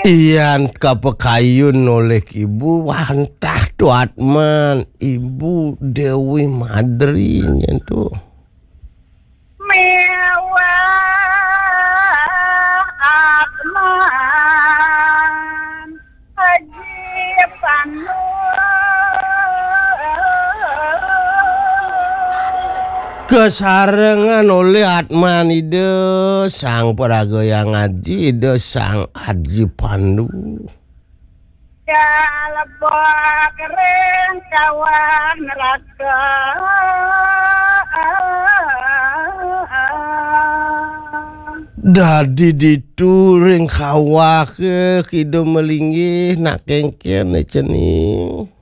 Iyan kapekayun oleh ibu wantah tu Atman ibu Dewi Madri tu. Mewah Atman Haji Pandu Kesarengan oleh Atman ide sang peraga yang ngaji ide sang Haji Pandu. Kalebak keren kawan neraka Dadi dituring kawah ke kido melinggih nak kengken cening.